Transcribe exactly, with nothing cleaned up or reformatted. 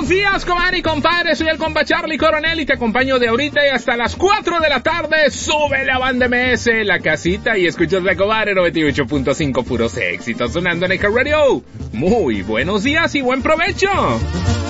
Buenos días, comadre y compadre, soy el compa Charlie Coronel y te acompaño de ahorita y hasta las cuatro de la tarde. Sube la banda M S, la casita, y escuchas la comadre noventa y ocho punto cinco puros éxitos sonando en el Radio. Muy buenos días y buen provecho.